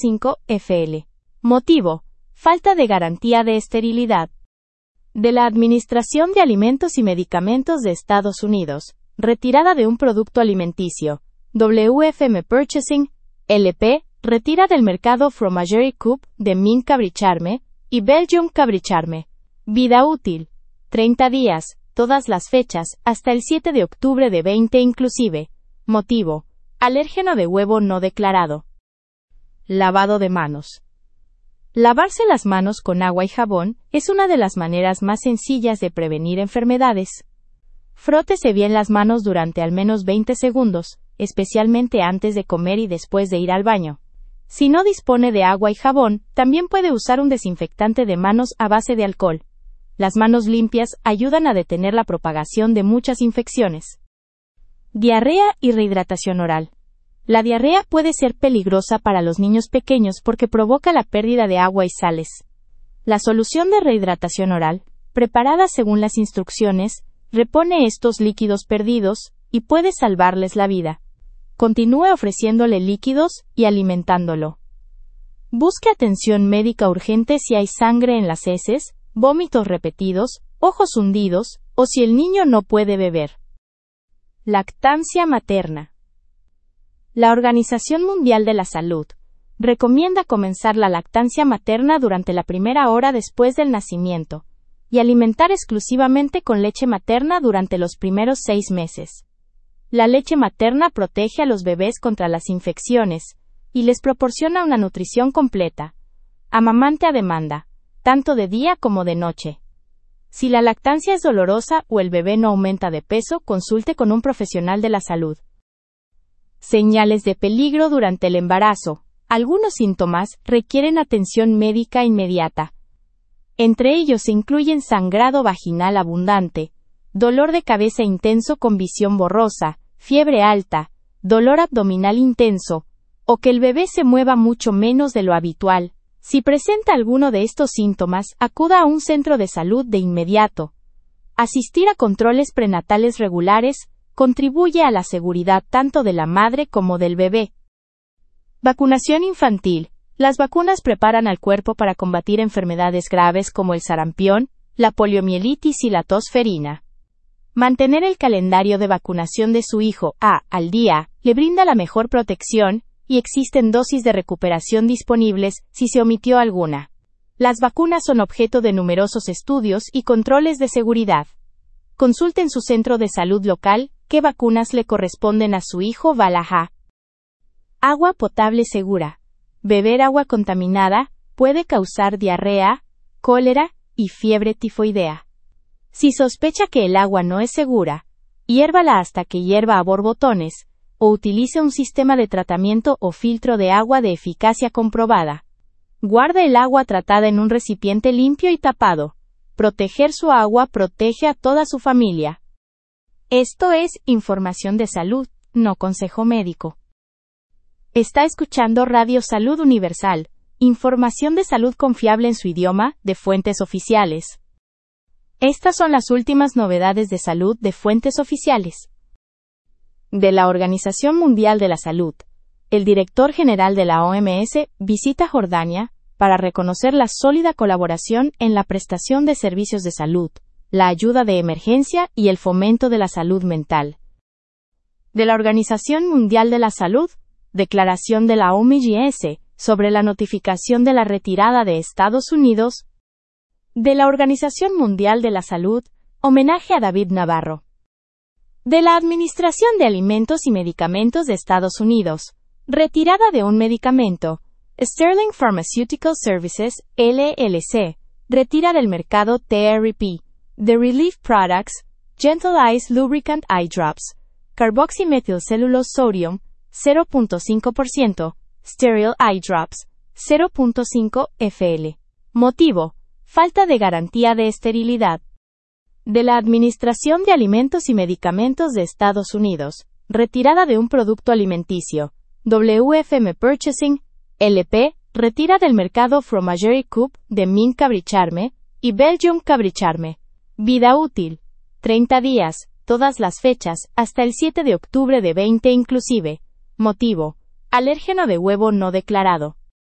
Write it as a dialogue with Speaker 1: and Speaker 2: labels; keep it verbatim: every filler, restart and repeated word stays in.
Speaker 1: cinco F L. Motivo: falta de garantía de esterilidad. De la Administración de Alimentos y Medicamentos de Estados Unidos, retirada de un producto alimenticio. W F M Purchasing, L P, retira del mercado Fromagerie Coupe de Mint Cabricharme y Belgium Cabricharme. Vida útil: treinta días, todas las fechas, hasta el siete de octubre de veinte inclusive. Motivo: alérgeno de huevo no declarado. Lavado de manos. Lavarse las manos con agua y jabón es una de las maneras más sencillas de prevenir enfermedades. Frótese bien las manos durante al menos veinte segundos, especialmente antes de comer y después de ir al baño. Si no dispone de agua y jabón, también puede usar un desinfectante de manos a base de alcohol. Las manos limpias ayudan a detener la propagación de muchas infecciones. Diarrea y rehidratación oral. La diarrea puede ser peligrosa para los niños pequeños porque provoca la pérdida de agua y sales. La solución de rehidratación oral, preparada según las instrucciones, repone estos líquidos perdidos y puede salvarles la vida. Continúe ofreciéndole líquidos y alimentándolo. Busque atención médica urgente si hay sangre en las heces, vómitos repetidos, ojos hundidos, o si el niño no puede beber. Lactancia materna. La Organización Mundial de la Salud recomienda comenzar la lactancia materna durante la primera hora después del nacimiento y alimentar exclusivamente con leche materna durante los primeros seis meses. La leche materna protege a los bebés contra las infecciones y les proporciona una nutrición completa. Amamante a demanda, tanto de día como de noche. Si la lactancia es dolorosa o el bebé no aumenta de peso, consulte con un profesional de la salud. Señales de peligro durante el embarazo. Algunos síntomas requieren atención médica inmediata. Entre ellos se incluyen sangrado vaginal abundante, dolor de cabeza intenso con visión borrosa, fiebre alta, dolor abdominal intenso, o que el bebé se mueva mucho menos de lo habitual. Si presenta alguno de estos síntomas, acuda a un centro de salud de inmediato. Asistir a controles prenatales regulares contribuye a la seguridad tanto de la madre como del bebé. Vacunación infantil. Las vacunas preparan al cuerpo para combatir enfermedades graves como el sarampión, la poliomielitis y la tos ferina. Mantener el calendario de vacunación de su hijo a al día le brinda la mejor protección, y existen dosis de recuperación disponibles si se omitió alguna. Las vacunas son objeto de numerosos estudios y controles de seguridad. Consulte en su centro de salud local qué vacunas le corresponden a su hijo Balaja. Agua potable segura. Beber agua contaminada puede causar diarrea, cólera y fiebre tifoidea. Si sospecha que el agua no es segura, hiérvala hasta que hierva a borbotones, o utilice un sistema de tratamiento o filtro de agua de eficacia comprobada. Guarde el agua tratada en un recipiente limpio y tapado. Proteger su agua protege a toda su familia. Esto es información de salud, no consejo médico. Está escuchando Radio Salud Universal, información de salud confiable en su idioma, de fuentes oficiales. Estas son las últimas novedades de salud de fuentes oficiales. De la Organización Mundial de la Salud, el director general de la O M S visita Jordania para reconocer la sólida colaboración en la prestación de servicios de salud, la ayuda de emergencia y el fomento de la salud mental. De la Organización Mundial de la Salud, declaración de la O M S sobre la notificación de la retirada de Estados Unidos. De la Organización Mundial de la Salud, homenaje a David Navarro. De la Administración de Alimentos y Medicamentos de Estados Unidos, retirada de un medicamento. Sterling Pharmaceutical Services, L L C, retira del mercado T R P, The Relief Products, Gentle Ice Lubricant Eye Drops, Carboxymethylcellulose Sodium, cero punto cinco por ciento, Sterile Eye Drops, cero punto cinco F L. Motivo: falta de garantía de esterilidad. De la Administración de Alimentos y Medicamentos de Estados Unidos, retirada de un producto alimenticio. W F M Purchasing, L P, retira del mercado Fromagerie Coupe de Mint Cabricharme y Belgium Cabricharme. Vida útil: treinta días, todas las fechas, hasta el siete de octubre de veinte inclusive. Motivo: alérgeno de huevo no declarado.